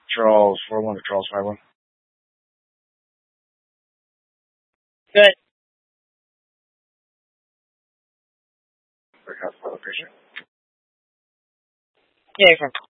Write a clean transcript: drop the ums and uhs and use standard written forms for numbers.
Charles 4-1 to Charles 5-1. Good. Appreciate it. Yeah, you're fine.